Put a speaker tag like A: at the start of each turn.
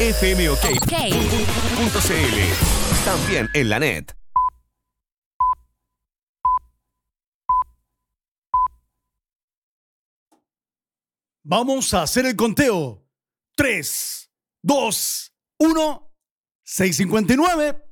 A: fmok.cl. También en la net.
B: Vamos a hacer el conteo. 3, 2, 1, 6:59.